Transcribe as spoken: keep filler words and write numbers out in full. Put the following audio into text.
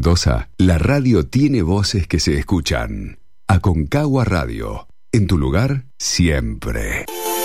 Mendoza, la radio tiene voces que se escuchan. Aconcagua Radio, en tu lugar siempre.